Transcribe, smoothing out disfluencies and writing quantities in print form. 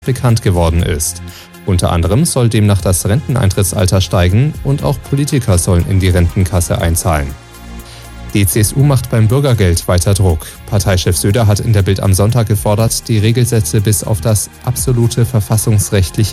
bekannt geworden ist. Unter anderem soll demnach das Renteneintrittsalter steigen und auch Politiker sollen in die Rentenkasse einzahlen. Die CSU macht beim Bürgergeld weiter Druck. Parteichef Söder hat in der Bild am Sonntag gefordert, die Regelsätze bis auf das absolute verfassungsrechtliche